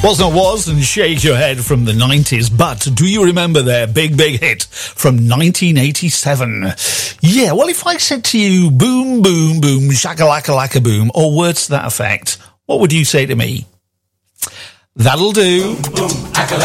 Was Not Was and Shake Your Head from the 90s, but do you remember their big hit from 1987? Yeah, well, if I said to you, boom, boom, boom, shakalaka boom, or words to that effect, what would you say to me? That'll do. Boom, boom,